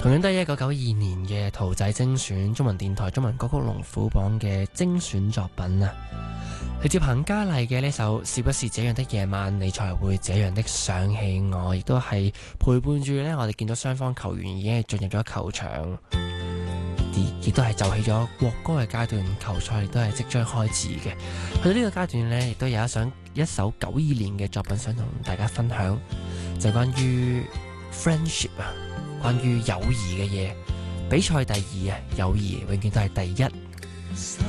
同樣都係1992年嘅屠仔精選中文電台中文歌曲龍虎榜嘅精選作品啊！嚟自彭嘉麗嘅呢首《是不是這樣的夜晚你才會這樣的想起我》，亦都係陪伴住呢，我哋見到雙方球員已經係進入咗球場，亦都係就起咗國歌嘅階段，球賽亦都係即將開始嘅。去到呢個階段呢，亦都有一首92年嘅作品想同大家分享，就關於 friendship 啊，關於友誼嘅嘢。比賽第二啊，友誼永遠都係第一。